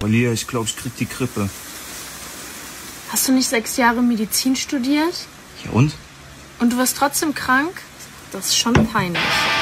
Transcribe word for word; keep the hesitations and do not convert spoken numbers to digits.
Lia, ich glaube, ich krieg die Grippe. Hast du nicht sechs Jahre Medizin studiert? Ja und? Und du warst trotzdem krank? Das ist schon peinlich.